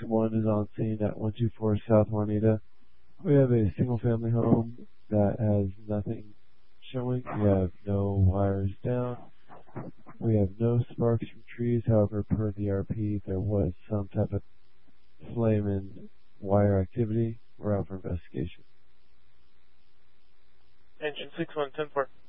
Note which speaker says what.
Speaker 1: 1 is on scene at 124 South Juanita. We have a single-family home that has nothing showing. We have no wires down. We have no sparks from trees. However, per the RP, there was some type of flame and wire activity. We're out for investigation.
Speaker 2: Engine 6110-4.